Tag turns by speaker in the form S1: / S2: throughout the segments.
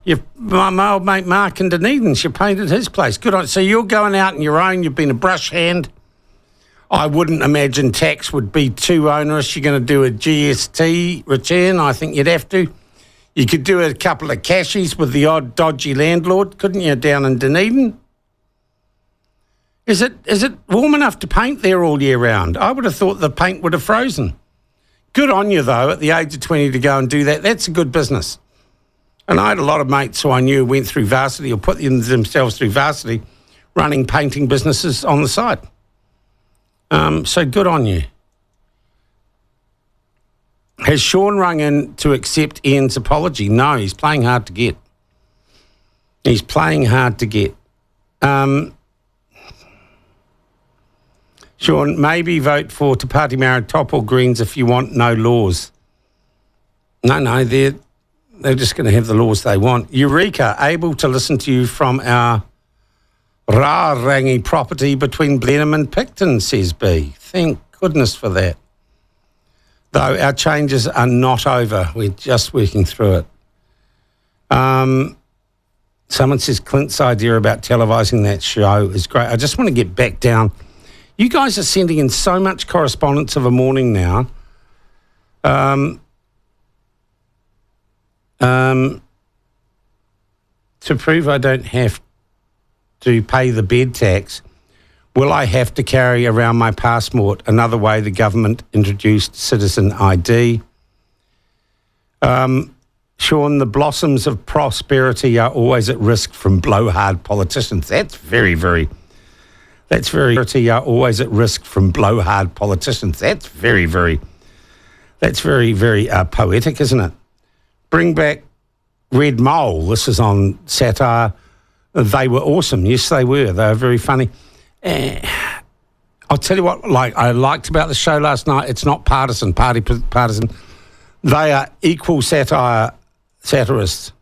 S1: My old mate Mark in Dunedin, she painted his place. Good on. So you're going out on your own. You've been a brush hand. I wouldn't imagine tax would be too onerous. You're going to do a GST return. I think you'd have to. You could do a couple of cashies with the odd dodgy landlord, couldn't you, down in Dunedin? Is it warm enough to paint there all year round? I would have thought the paint would have frozen. Good on you, though, at the age of 20 to go and do that. That's a good business. And I had a lot of mates who I knew went through varsity or put themselves through varsity running painting businesses on the side. So good on you. Has Sean rung in to accept Ian's apology? No, he's playing hard to get. He's playing hard to get. Sean, maybe vote for Te Pāti Mara top or Greens if you want no laws. No, they're just going to have the laws they want. Eureka, able to listen to you from our Rārangi property between Blenheim and Picton, says B. Thank goodness for that. Though our changes are not over. We're just working through it. Someone says Clint's idea about televising that show is great. I just want to get back down. You guys are sending in so much correspondence of a morning now. To prove I don't have to pay the bed tax, will I have to carry around my passport? Another way the government introduced citizen ID. Sean, the blossoms of prosperity are always at risk from blowhard politicians. That's very are always at risk from blowhard politicians. That's very poetic, isn't it? Bring back Red Mole. This is on satire. They were awesome. Yes, they were. They were very funny. I'll tell you what I liked about the show last night. It's not partisan. They are equal satirists.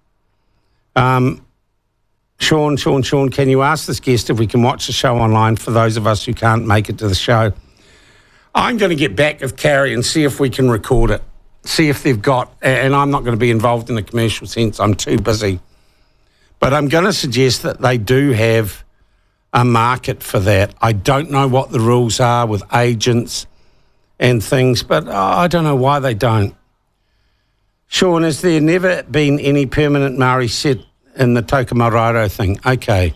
S1: Sean, can you ask this guest if we can watch the show online for those of us who can't make it to the show? I'm going to get back with Carrie and see if we can record it, see if they've got, and I'm not going to be involved in the commercial sense, I'm too busy. But I'm going to suggest that they do have a market for that. I don't know what the rules are with agents and things, but I don't know why they don't. Sean, has there never been any permanent Māori set in the Tokomararo thing? Okay.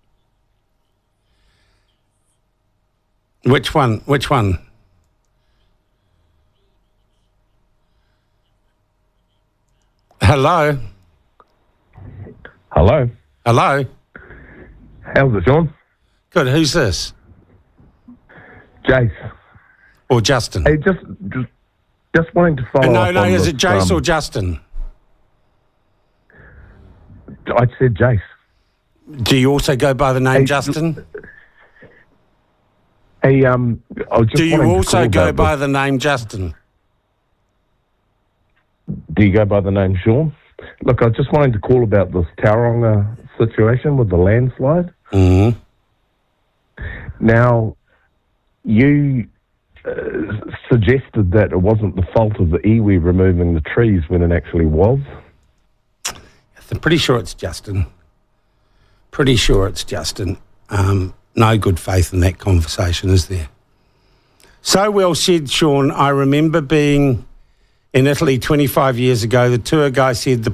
S1: Which one? Hello?
S2: Hello.
S1: How's
S2: it, Sean?
S1: Good. Who's this?
S2: Jace.
S1: Or Justin?
S2: Hey, just wanting to follow up
S1: No,
S2: on
S1: is
S2: this,
S1: it Jace or Justin?
S2: I said Jace.
S1: Do you also go by the name Justin?
S2: Hey, I was just
S1: Do you also go by
S2: this.
S1: the name Justin?
S2: Do you go by the name Sean? Look, I was just wanting to call about this Tauranga situation with the landslide.
S1: Mm-hmm.
S2: Now, you suggested that it wasn't the fault of the iwi removing the trees when it actually was.
S1: I'm pretty sure it's Justin. No good faith in that conversation, is there? So well said, Sean. I remember being in Italy 25 years ago. The tour guy said the